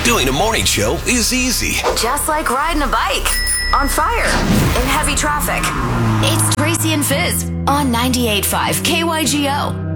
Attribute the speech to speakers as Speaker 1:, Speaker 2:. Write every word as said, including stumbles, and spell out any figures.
Speaker 1: Doing a morning show is easy.
Speaker 2: Just like riding a bike. On fire. In heavy traffic. It's Tracy and Fizz on ninety-eight point five K Y G O.